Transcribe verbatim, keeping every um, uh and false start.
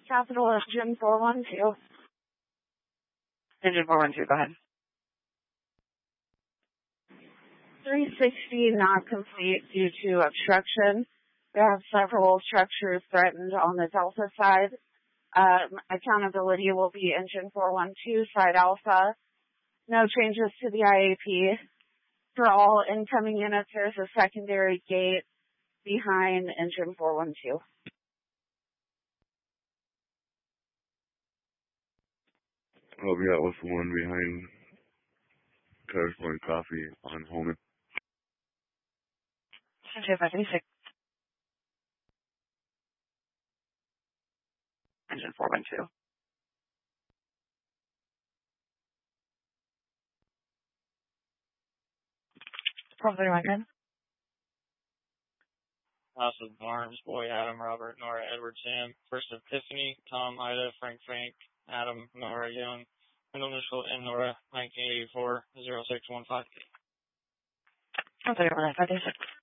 Capital Engine four one two. Engine four one two, go ahead. three sixty not complete due to obstruction. We have several structures threatened on the Delta side. Um, accountability will be Engine four one two, side Alpha. No changes to the I A P. For all incoming units, there's a secondary gate behind Engine four one two. Oh, yeah, what's the one behind Cars Point Coffee on Holman? Engine five eighty-six. Engine four one two. twelve thirty-one, good. House of Barnes, Boy, Adam, Robert, Nora, Edward, Sam, First Epiphany, Tom, Ida, Frank, Frank, Adam, Nora, Young, Middle Initial, and Nora, nineteen eighty-four, zero six one five. twelve thirty-one, five eighty-six.